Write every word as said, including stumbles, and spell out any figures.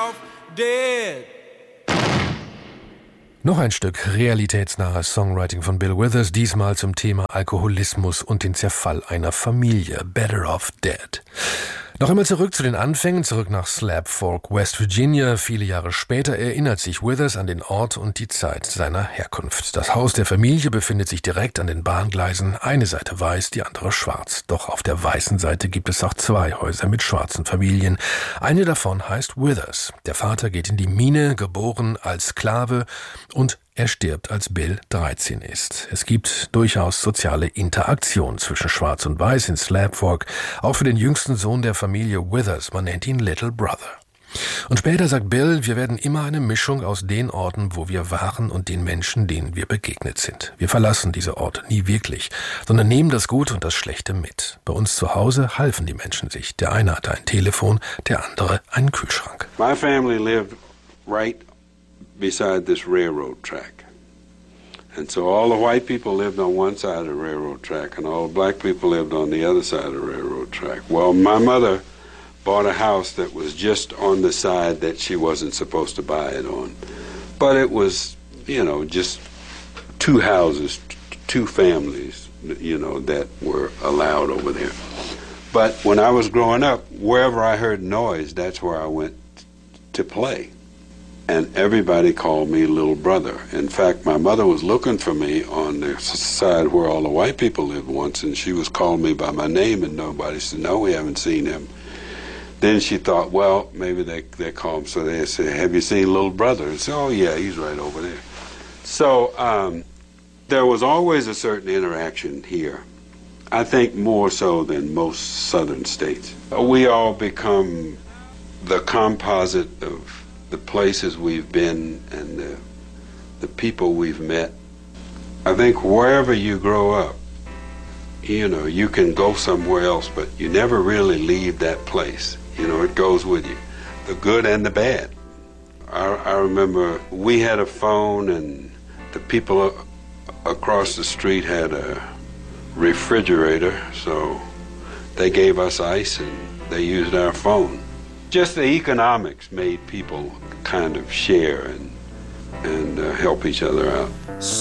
off dead. Noch ein Stück realitätsnahes Songwriting von Bill Withers, diesmal zum Thema Alkoholismus und den Zerfall einer Familie. Better Off Dead. Noch einmal zurück zu den Anfängen, zurück nach Slab Fork, West Virginia. Viele Jahre später erinnert sich Withers an den Ort und die Zeit seiner Herkunft. Das Haus der Familie befindet sich direkt an den Bahngleisen. Eine Seite weiß, die andere schwarz. Doch auf der weißen Seite gibt es auch zwei Häuser mit schwarzen Familien. Eine davon heißt Withers. Der Vater geht in die Mine, geboren als Sklave, und er stirbt, als Bill dreizehn ist. Es gibt durchaus soziale Interaktion zwischen Schwarz und Weiß in Slab Fork, auch für den jüngsten Sohn der Familie Withers. Man nennt ihn Little Brother. Und später sagt Bill, wir werden immer eine Mischung aus den Orten, wo wir waren, und den Menschen, denen wir begegnet sind. Wir verlassen diese Orte nie wirklich, sondern nehmen das Gute und das Schlechte mit. Bei uns zu Hause halfen die Menschen sich. Der eine hatte ein Telefon, der andere einen Kühlschrank. My family lived right beside this railroad track. And so all the white people lived on one side of the railroad track and all the black people lived on the other side of the railroad track. Well, my mother bought a house that was just on the side that she wasn't supposed to buy it on. But it was, you know, just two houses, two families, you know, that were allowed over there. But when I was growing up, wherever I heard noise, that's where I went to play. And everybody called me Little Brother. In fact, my mother was looking for me on the side where all the white people lived once, and she was calling me by my name, and nobody said, no, we haven't seen him. Then she thought, well, maybe they they call him, so they said, have you seen Little Brother? And said, oh, yeah, he's right over there. So um, there was always a certain interaction here. I think more so than most southern states. We all become the composite of the places we've been and the, the people we've met. I think wherever you grow up, you know, you can go somewhere else, but you never really leave that place. You know, it goes with you, the good and the bad. I, I remember we had a phone and the people across the street had a refrigerator, so they gave us ice and they used our phone. Just the economics made people kind of share and, and uh, help each other out.